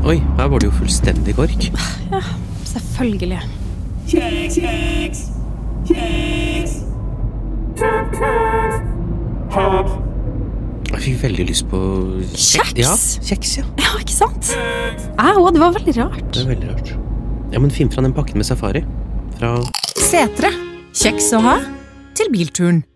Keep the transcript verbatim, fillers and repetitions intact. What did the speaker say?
Oi, her var det jo fullstendig kork. Ja, selvfølgelig. Kjeks, kjeks, kjeks, kjeks, kjeks. Jeg fikk veldig lyst på Kjeks? Ja, kjeks, ja. Ja, ikke sant? Au, det var veldig rart. Det er veldig rart. Ja, men finn fra den pakken med safari. Fra Setre. Kjeks å ha til bilturen.